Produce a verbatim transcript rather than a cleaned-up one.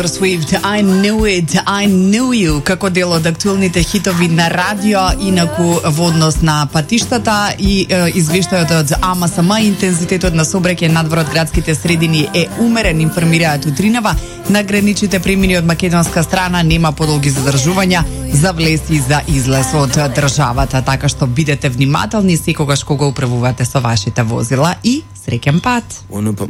Taylor Swift, I knew it, I knew you, како дел од актуелните хитови на радио, инаку во однос на патиштата и е, извештајот од А М С М, интензитетот на сообраќај надвор од градските средини е умерен, информираат утринава. На граничните премини од македонска страна нема подолги задржувања за влез и за излез од државата, така што бидете внимателни секогаш кога управувате со вашите возила и среќен пат.